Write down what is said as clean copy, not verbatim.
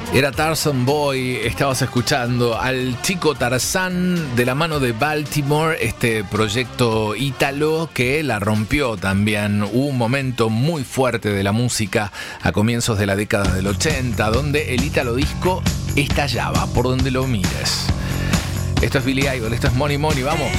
Era Tarzan Boy, estabas escuchando al chico Tarzán de la mano de Baltimore, este proyecto ítalo que la rompió también. Hubo un momento muy fuerte de la música a comienzos de la década del 80, donde el ítalo disco estallaba por donde lo mires. Esto es Billy Idol, esto es Money Money, vamos.